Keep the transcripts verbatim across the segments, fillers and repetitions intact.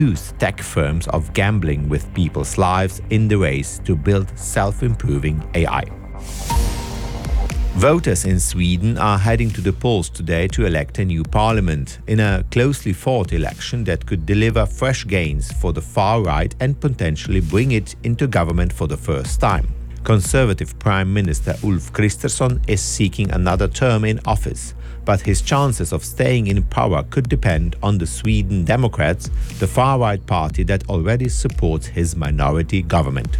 accused tech firms of gambling with people's lives in the race to build self-improving A I. Voters in Sweden are heading to the polls today to elect a new parliament in a closely fought election that could deliver fresh gains for the far right and potentially bring it into government for the first time. Conservative Prime Minister Ulf Kristersson is seeking another term in office, but his chances of staying in power could depend on the Sweden Democrats, the far-right party that already supports his minority government.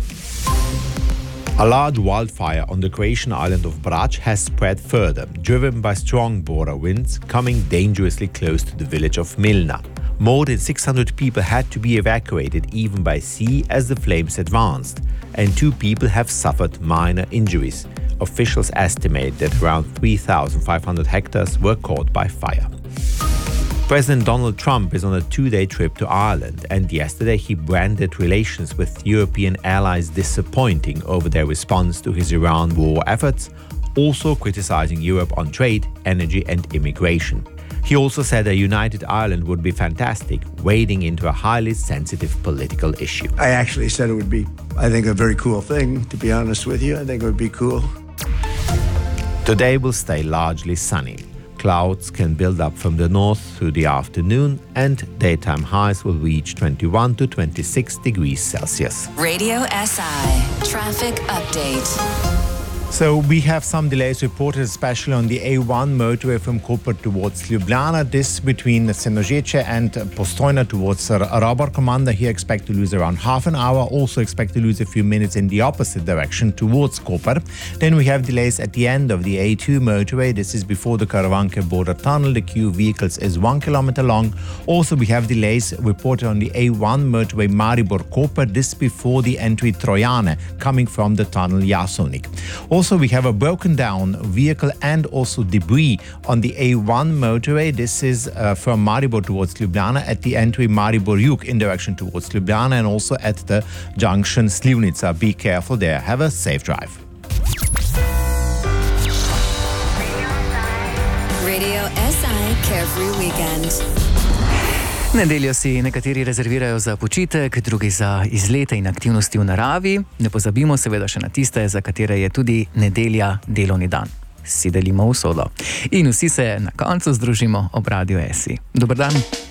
A large wildfire on the Croatian island of Brač has spread further, driven by strong border winds coming dangerously close to the village of Milna. More than six hundred people had to be evacuated even by sea as the flames advanced, and two people have suffered minor injuries. Officials estimate that around three thousand five hundred hectares were caught by fire. President Donald Trump is on a two-day trip to Ireland, and yesterday he branded relations with European allies disappointing over their response to his Iran war efforts, also criticizing Europe on trade, energy and immigration. He also said a united Ireland would be fantastic, wading into a highly sensitive political issue. I actually said it would be, I think, a very cool thing, to be honest with you. I think it would be cool. Today will stay largely sunny. Clouds can build up from the north through the afternoon, and daytime highs will reach twenty-one to twenty-six degrees Celsius. Radio S I Traffic Update. So we have some delays reported, especially on the A one motorway from Koper towards Ljubljana. This between Senožeče and Postojna towards Robor Commander. Here expect to lose around half an hour. Also expect to lose a few minutes in the opposite direction towards Koper. Then we have delays at the end of the A two motorway. This is before the Karavanke border tunnel. The queue of vehicles is one kilometer long. Also we have delays reported on the A one motorway Maribor-Koper. This before the entry Trojane coming from the tunnel Jasovnik. Also, we have a broken down vehicle and also debris on the A one motorway. This is uh, from Maribor towards Ljubljana at the entry Maribor-Jug in direction towards Ljubljana, and also at the junction Slivnica. Be careful there. Have a safe drive. Radio S I Carefree Weekend. Nedeljo si nekateri rezervirajo za počitek, drugi za izlete in aktivnosti v naravi. Ne pozabimo seveda še na tiste, za katere je tudi nedelja delovni dan. Si delimo usodo. In vsi se na koncu združimo ob Radiu S I. Dober dan.